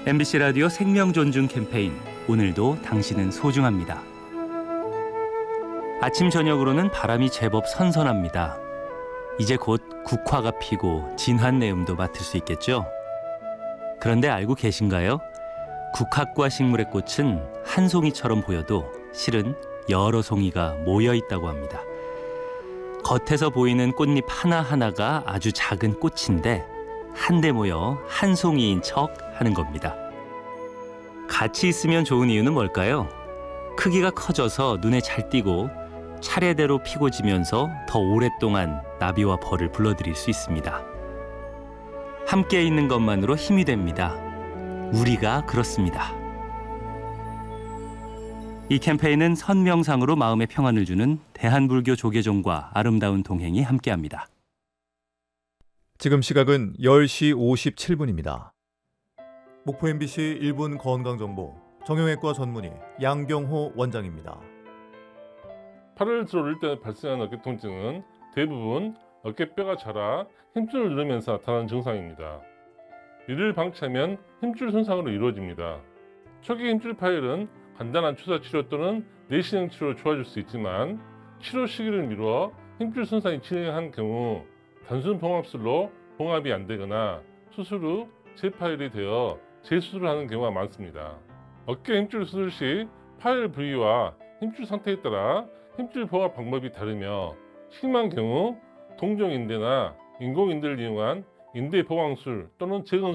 MBC 라디오 생명 존중 캠페인, 오늘도 당신은 소중합니다. 아침 저녁으로는 바람이 제법 선선합니다. 이제 곧 국화가 피고 진한 내음도 맡을 수 있겠죠? 그런데 알고 계신가요? 국화과 식물의 꽃은 한 송이처럼 보여도 실은 여러 송이가 모여 있다고 합니다. 겉에서 보이는 꽃잎 하나하나가 아주 작은 꽃인데 한데 모여 한 송이인 척 하는 겁니다. 같이 있으면 좋은 이유는 뭘까요? 크기가 커져서 눈에 잘 띄고 차례대로 피고 지면서 더 오랫동안 나비와 벌을 불러들일 수 있습니다. 함께 있는 것만으로 힘이 됩니다. 우리가 그렇습니다. 이 캠페인은 선명상으로 마음의 평안을 주는 대한불교 조계종과 아름다운 동행이 함께합니다. 지금 시각은 10시 57분입니다. 목포 MBC 1분 건강정보 정형외과 전문의 양경호 원장입니다. 팔을 들어 올릴 때 발생하는 어깨 통증은 대부분 어깨뼈가 자라 힘줄을 누르면서 나타나는 증상입니다. 이를 방치하면 힘줄 손상으로 이루어집니다. 초기 힘줄 파열은 간단한 주사 치료 또는 내시경 치료로 좋아질 수 있지만 치료 시기를 미루어 힘줄 손상이 진행한 경우 단순 봉합술로 봉합이 안 되거나 수술 후 재파열이 되어 재수술을 하는 경우가 많습니다. 어깨 힘줄 수술 시 파열 부위와 힘줄 상태에 따라 힘줄 봉합 방법이 다르며 심한 경우 동종인대나 인공인대를 이용한 인대 보강술 또는 재건